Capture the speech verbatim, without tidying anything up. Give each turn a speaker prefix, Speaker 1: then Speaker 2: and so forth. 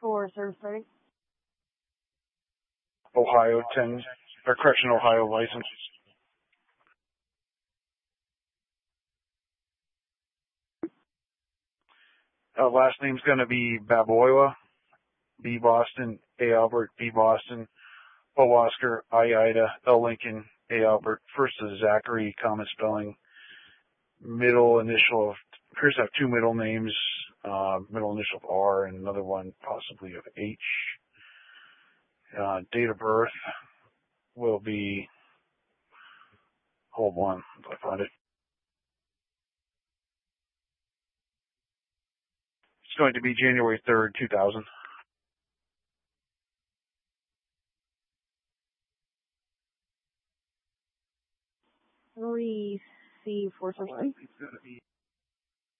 Speaker 1: for service starting.
Speaker 2: Ohio ten, or correction, Ohio license. Uh, last name's going to be Baboila, B Boston, A Albert, B Boston, O Oscar, I Ida, L Lincoln, A Albert. First is Zachary, common spelling. Middle initial of, appears to have two middle names, uh, middle initial of R and another one possibly of H. Uh, date of birth will be, hold on, if I find it. It's going to be January third, two thousand.
Speaker 1: Receive for service starting.